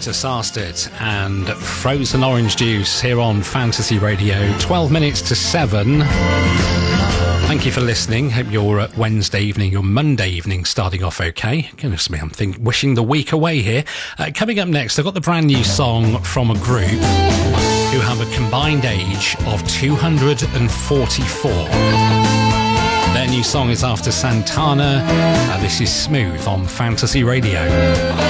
Peter Sarstedt and Frozen Orange Juice here on Fantasy Radio, 12 minutes to 7. Thank you for listening. Hope your Wednesday evening, your Monday evening starting off okay. Goodness me, I'm wishing the week away here. Coming up next, I've got the brand new song from a group who have a combined age of 244. Their new song is after Santana. This is Smooth on Fantasy Radio.